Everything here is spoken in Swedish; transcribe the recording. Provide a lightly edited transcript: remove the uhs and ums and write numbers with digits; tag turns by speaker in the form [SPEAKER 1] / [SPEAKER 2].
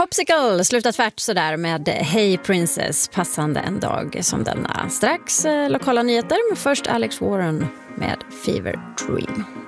[SPEAKER 1] Popsicle slutar tvärt sådär med Hey Princess, passande en dag som denna. Strax lokala nyheter, men först Alex Warren med Fever Dream.